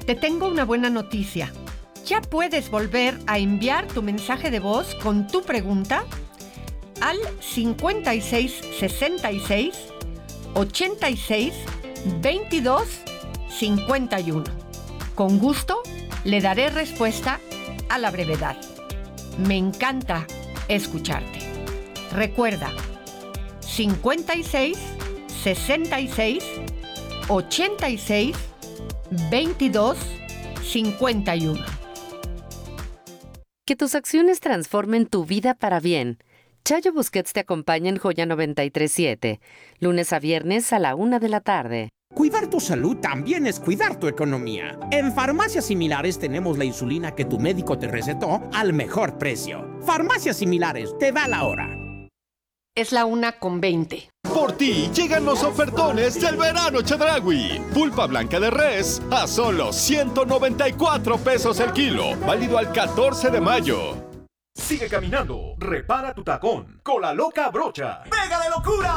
Te tengo una buena noticia. Ya puedes volver a enviar tu mensaje de voz con tu pregunta al 56 66 86 22 51. Con gusto le daré respuesta a la brevedad. Me encanta escucharte. Recuerda, 56 66 86 22 51. Que tus acciones transformen tu vida para bien. Chayo Busquets te acompaña en Joya 93.7, lunes a viernes a la 1 de la tarde. Cuidar tu salud también es cuidar tu economía. En Farmacias Similares tenemos la insulina que tu médico te recetó al mejor precio. Farmacias Similares, te da la hora. Es la 1:20. Por ti llegan los ofertones del verano Chedraui. Pulpa blanca de res a solo 194 pesos el kilo. Válido al 14 de mayo. Sigue caminando, repara tu tacón con la loca brocha. ¡Pega de locura!